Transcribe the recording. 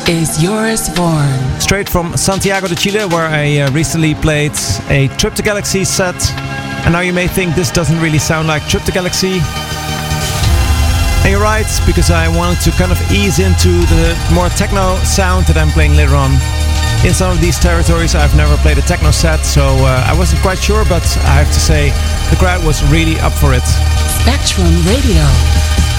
is Joris Voorn. Straight from Santiago de Chile, where I recently played a Trip to Galaxy set. And now you may think this doesn't really sound like Trip to Galaxy. And you're right, because I wanted to kind of ease into the more techno sound that I'm playing later on. In some of these territories I've never played a techno set, so I wasn't quite sure, but I have to say the crowd was really up for it. Spectrum Radio.